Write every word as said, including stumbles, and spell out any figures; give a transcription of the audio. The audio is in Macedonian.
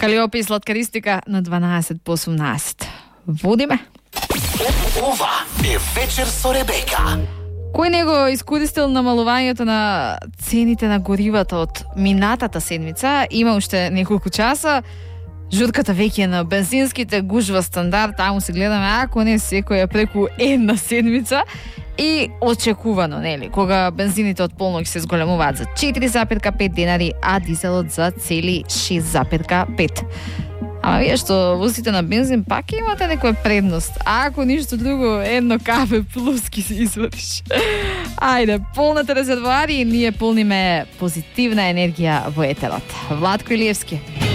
Калиопи и сладкаристика на дванаесет по осумнаесет. Водиме. Ова е вечер со Ребека. Кој не го искористил намалувањето на цените на горивата од минатата седмица, има уште неколку часа. Жутката веќе е на бензинските, гужва стандард, таму се гледаме, ако не секој е преку една седмица. И очекувано, нели, кога бензините од полнок се зголемуваат за четири зарез пет денари, а дизелот за цели шест зарез пет. Ама вие што возите на бензин пак имате некоја предност. А ако ништо друго, едно кафе плюс ки се извадиш. Ајде, полната резервоари и ние полниме позитивна енергија во етерот. Владко Илиевски.